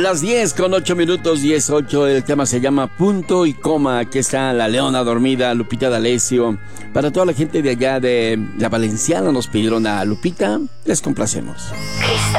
Las 10:08, 10:08. El tema se llama Punto y Coma. Aquí está La Leona Dormida, Lupita D'Alessio. Para toda la gente de allá de la Valenciana nos pidieron a Lupita. Les complacemos.